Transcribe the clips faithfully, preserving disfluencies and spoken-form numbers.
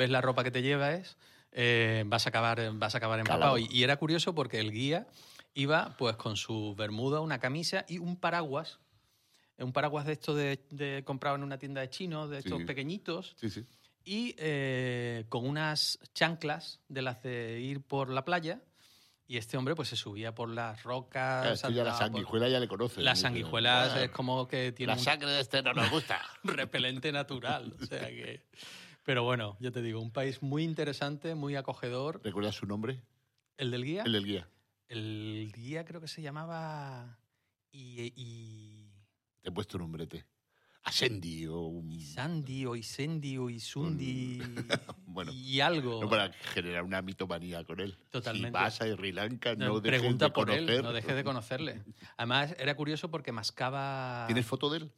lleves la ropa que te lleves, eh, vas a acabar, vas a acabar empapado. Y, y era curioso porque el guía iba pues con su bermuda, una camisa y un paraguas, un paraguas de estos de, de comprado en una tienda de chinos, de estos Sí. pequeñitos, Sí, sí. y eh, con unas chanclas de las de ir por la playa. Y este hombre pues se subía por las rocas. Ah, es que ya la sanguijuela por... ya le conoce. Las sanguijuelas Bueno, es como que tiene la un sangre de este no nos gusta. repelente natural. O sea que... Pero bueno, yo te digo, un país muy interesante, muy acogedor. ¿Recuerdas su nombre? ¿El del guía? El del guía. El guía creo que se llamaba... Y... y... Te he puesto un nombrete. Asendi o un... Isandi o Isendi o Isundi bueno, y algo. No para generar una mitomanía con él. Totalmente. Si vas a Sri Lanka, no, no dejes pregunta de por conocer. él, no dejes de conocerle. Además, era curioso porque mascaba... ¿Tienes foto de él?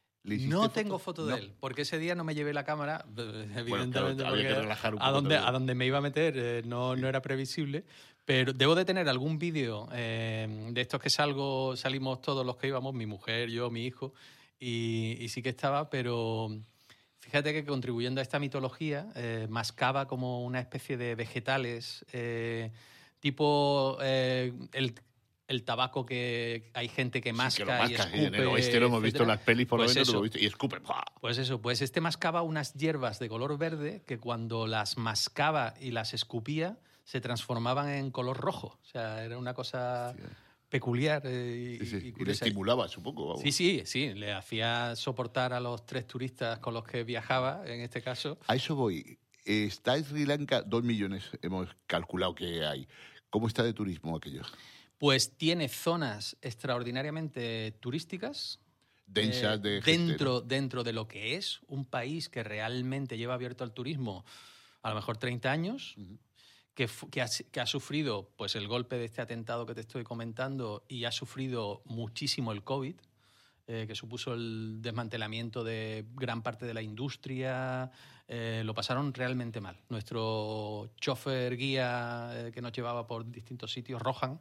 No foto? tengo foto de no. él, porque ese día no me llevé la cámara, evidentemente, bueno, claro, había que relajar un a poco donde, todo. a donde me iba a meter eh, no, sí. no era previsible, pero debo de tener algún vídeo eh, de estos que salgo, salimos todos los que íbamos, mi mujer, yo, mi hijo, y, y sí que estaba, pero fíjate que contribuyendo a esta mitología, eh, mascaba como una especie de vegetales, eh, tipo eh, el... el tabaco que hay gente que masca, sí, que lo masca y escupe. En el oeste lo hemos visto en las pelis, por lo pues menos lo hemos visto, y escupe. ¡Pah! Pues eso, pues este mascaba unas hierbas de color verde que cuando las mascaba y las escupía se transformaban en color rojo. O sea, era una cosa sí. peculiar eh, sí, sí. y, y curiosa. Y le estimulaba, supongo. Vamos. Sí, sí, sí. Le hacía soportar a los tres turistas con los que viajaba, en este caso. A eso voy. Está en Sri Lanka, dos millones hemos calculado que hay. ¿Cómo está de turismo aquello? Pues tiene zonas extraordinariamente turísticas. Densas eh, de dentro, dentro de lo que es un país que realmente lleva abierto al turismo a lo mejor treinta años, uh-huh. que, que, ha, que ha sufrido pues, el golpe de este atentado que te estoy comentando y ha sufrido muchísimo el COVID, eh, que supuso el desmantelamiento de gran parte de la industria. Eh, lo pasaron realmente mal. Nuestro chofer guía eh, que nos llevaba por distintos sitios, Rohan,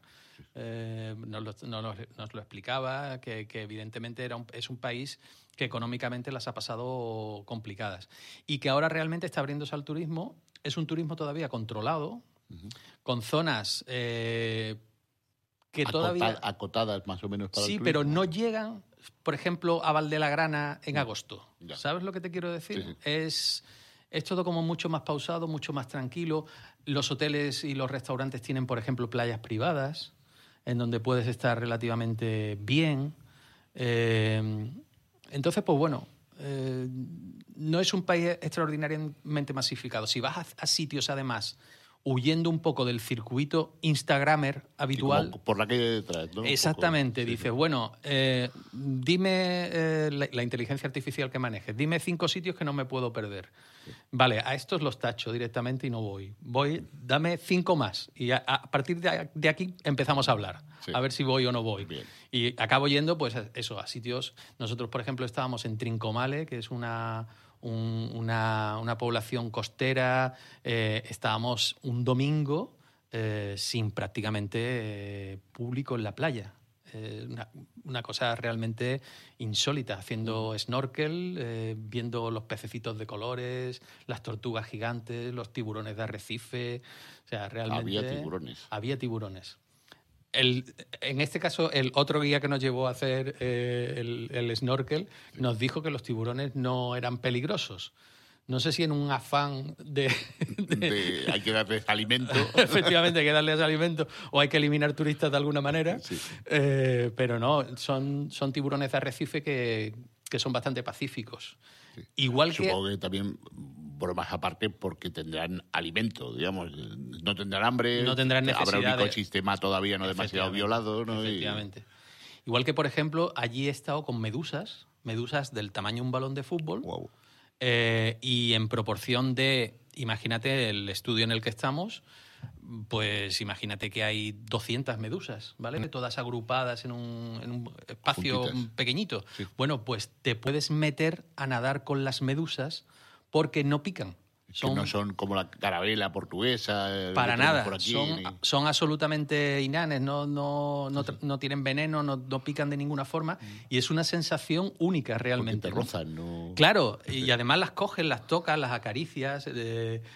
eh, nos, lo, nos, nos lo explicaba, que, que evidentemente era un, es un país que económicamente las ha pasado complicadas y que ahora realmente está abriéndose al turismo. Es un turismo todavía controlado, uh-huh. con zonas eh, que Acota, todavía... acotadas más o menos para sí, el turismo. pero no llegan, por ejemplo, a Valdelagrana en agosto. Ya. ¿Sabes lo que te quiero decir? Sí, sí. Es, es todo como mucho más pausado, mucho más tranquilo. Los hoteles y los restaurantes tienen, por ejemplo, playas privadas en donde puedes estar relativamente bien. Eh, entonces, pues bueno, eh, no es un país extraordinariamente masificado. Si vas a, a sitios, además, huyendo un poco del circuito instagramer habitual... Sí, por la calle de detrás, ¿no? Exactamente. Poco, dices, sí, sí. bueno, eh, dime eh, la, la inteligencia artificial que manejes, dime cinco sitios que no me puedo perder. Sí. Vale, a estos los tacho directamente y no voy. Voy, dame cinco más. Y a, a partir de, de aquí empezamos a hablar. Sí. A ver si voy o no voy. Bien. Y acabo yendo, pues, eso, a sitios... Nosotros, por ejemplo, estábamos en Trincomalee, que es una... Un, una, una población costera, eh, estábamos un domingo eh, sin prácticamente eh, público en la playa. Eh, una, una cosa realmente insólita, haciendo snorkel, eh, viendo los pececitos de colores, las tortugas gigantes, los tiburones de arrecife. O sea, realmente... Había tiburones. Había tiburones. El, en este caso, el otro guía que nos llevó a hacer eh, el, el snorkel sí. nos dijo que los tiburones no eran peligrosos. No sé si en un afán de... de... de hay que darles alimento. Efectivamente, hay que darles alimento o hay que eliminar turistas de alguna manera. Sí. Eh, pero no, son, son tiburones de arrecife que, que son bastante pacíficos. Sí. Igual que... Supongo que también... bromas aparte porque tendrán alimento, digamos, no tendrán hambre, no tendrán necesidad habrá un de... ecosistema todavía no demasiado violado, ¿no? Efectivamente. Y... Igual que, por ejemplo, allí he estado con medusas, medusas del tamaño de un balón de fútbol, wow. eh, y en proporción de, imagínate el estudio en el que estamos, pues imagínate que hay doscientas medusas, ¿vale? Mm. Todas agrupadas en un, en un espacio Juntitas. pequeñito. Sí. Bueno, pues te puedes meter a nadar con las medusas porque no pican. Son, que no son como la carabela portuguesa. Para nada. Por aquí, son, ni... son absolutamente inanes, no, no, no, no tienen veneno, no, no pican de ninguna forma. Mm. Y es una sensación única realmente. Porque te rozan, ¿no? Claro, y además las coges, las tocas, las acaricias. Eh,